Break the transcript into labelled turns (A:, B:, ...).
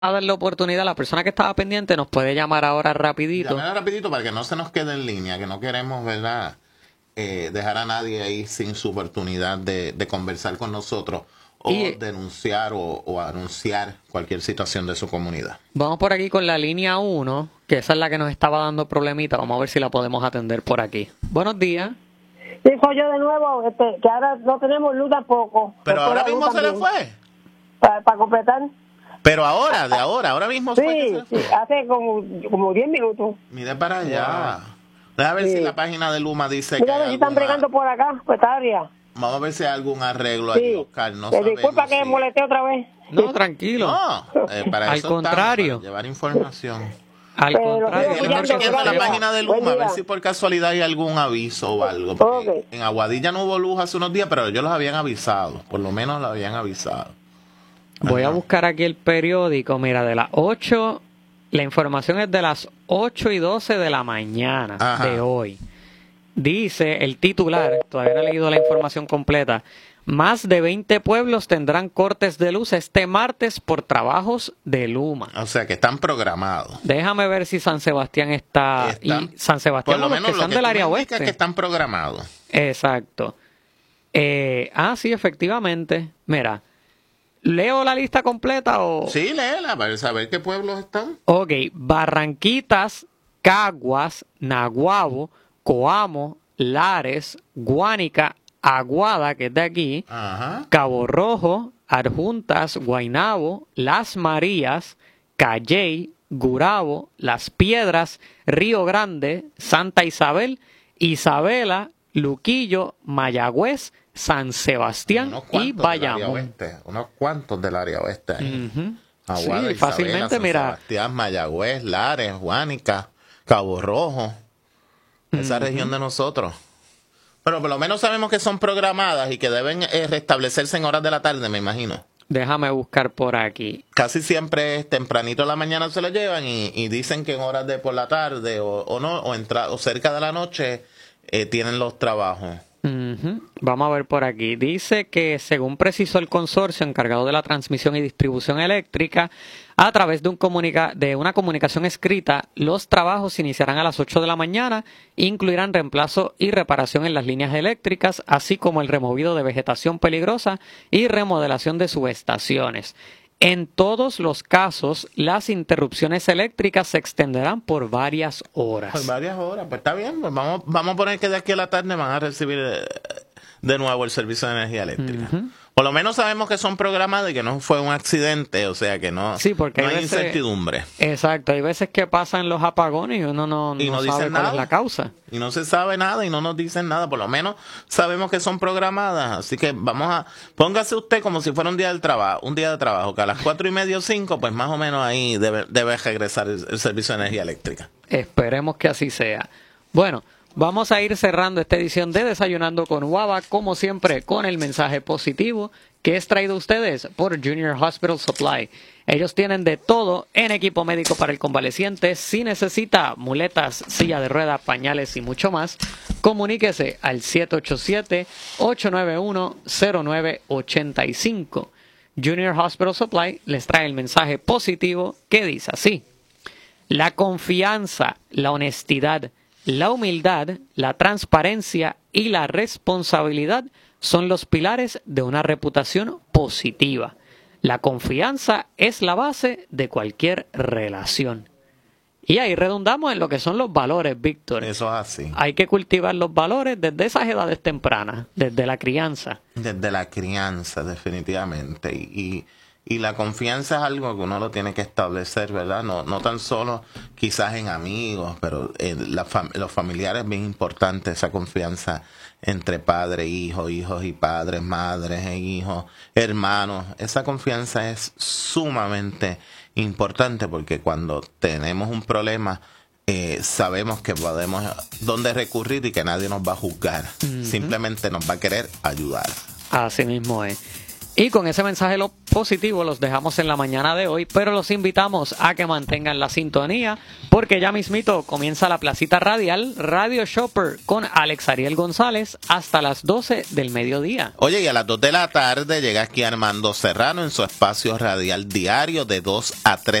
A: a darle oportunidad a la persona que estaba pendiente, nos puede llamar ahora rapidito.
B: Llamar rapidito para que no se nos quede en línea, que no queremos, ¿verdad? Dejar a nadie ahí sin su oportunidad de conversar con nosotros o denunciar o anunciar cualquier situación de su comunidad.
A: Vamos por aquí con la línea 1, que esa es la que nos estaba dando problemita. Vamos a ver si la podemos atender por aquí. Buenos días.
C: Sí, soy yo de nuevo, que ahora no tenemos luz tampoco.
B: Pero ahora mismo se le fue.
C: Para completar.
B: Pero ahora mismo
C: sí,
B: fue que se le fue.
C: Sí, hace como 10 minutos.
B: Mire para allá. Deja ver si la página de Luma dice
C: Mira, a ver si están bregando por acá, por esta área.
B: Vamos a ver si hay algún arreglo ahí, Oscar. No
C: disculpa que moleste otra vez.
A: No, tranquilo.
B: No, para
A: al
B: eso
A: contrario.
B: Para llevar información.
A: Al contrario.
B: Tenemos chequeando la página de Luma a ver si por casualidad hay algún aviso o algo. Porque en Aguadilla no hubo luz hace unos días, pero ellos los habían avisado. Por lo menos lo habían avisado.
A: Voy a buscar aquí el periódico. Mira, de las 8, la información es de las 8:12 de la mañana de hoy. Dice el titular, todavía no he leído la información completa, más de 20 pueblos tendrán cortes de luz este martes por trabajos de Luma.
B: O sea, que están programados.
A: Déjame ver si San Sebastián está. Y San Sebastián,
B: por lo menos
A: que están del área oeste.
B: Que están programados.
A: Exacto. Sí, efectivamente. Mira, ¿leo la lista completa o...?
B: Sí, léela para saber qué pueblos están.
A: Ok, Barranquitas, Caguas, Naguabo, Coamo, Lares, Guánica, Aguada, que es de aquí, Cabo Rojo, Adjuntas, Guaynabo, Las Marías, Calley, Gurabo, Las Piedras, Río Grande, Santa Isabel, Isabela, Luquillo, Mayagüez, San Sebastián y Bayamón.
B: Unos cuantos del área oeste.
A: Aguada, sí, fácilmente,
B: San
A: mira.
B: Sebastián, Mayagüez, Lares, Guánica, Cabo Rojo. Esa región de nosotros. Pero por lo menos sabemos que son programadas y que deben restablecerse en horas de la tarde, me imagino.
A: Déjame buscar por aquí.
B: Casi siempre es tempranito en la mañana se lo llevan y dicen que en horas de por la tarde o cerca de la noche tienen los trabajos.
A: Vamos a ver por aquí. Dice que según precisó el consorcio encargado de la transmisión y distribución eléctrica, a través de una comunicación escrita, los trabajos iniciarán a las 8 de la mañana, incluirán reemplazo y reparación en las líneas eléctricas, así como el removido de vegetación peligrosa y remodelación de subestaciones. En todos los casos, las interrupciones eléctricas se extenderán por varias horas.
B: Por varias horas, pues está bien. Pues vamos a poner que de aquí a la tarde van a recibir de nuevo el servicio de energía eléctrica. Por lo menos sabemos que son programadas y que no fue un accidente, o sea que no,
A: porque
B: no hay incertidumbre.
A: Exacto, hay veces que pasan los apagones y uno no sabe cuál es la causa.
B: Y no se sabe nada y no nos dicen nada. Por lo menos sabemos que son programadas. Así que póngase usted como si fuera un día de trabajo, que a las 4:30 o 5, pues más o menos ahí debe regresar el servicio de energía eléctrica.
A: Esperemos que así sea. Bueno, vamos a ir cerrando esta edición de Desayunando con Guava, como siempre, con el mensaje positivo que es traído a ustedes por Junior Hospital Supply. Ellos tienen de todo en equipo médico para el convaleciente. Si necesita muletas, silla de ruedas, pañales y mucho más, comuníquese al 787-891-0985. Junior Hospital Supply les trae el mensaje positivo que dice así: la confianza, la honestidad, la humildad, la transparencia y la responsabilidad son los pilares de una reputación positiva. La confianza es la base de cualquier relación. Y ahí redundamos en lo que son los valores, Víctor.
B: Eso es así.
A: Hay que cultivar los valores desde esas edades tempranas, desde la crianza.
B: Desde la crianza, definitivamente. Y la confianza es algo que uno lo tiene que establecer, ¿verdad? No tan solo quizás en amigos, pero los familiares es bien importante, esa confianza entre padre e hijo, hijos y padres, madres e hijos, hermanos. Esa confianza es sumamente importante porque cuando tenemos un problema, sabemos que podemos dónde recurrir y que nadie nos va a juzgar. Simplemente nos va a querer ayudar.
A: Así mismo es. Y con ese mensaje positivo los dejamos en la mañana de hoy, pero los invitamos a que mantengan la sintonía porque ya mismito comienza la Placita Radial Radio Shopper con Alex Ariel González hasta las 12 del mediodía.
B: Oye, y a las 2 de la tarde llega aquí Armando Serrano en su espacio radial diario de 2 a 3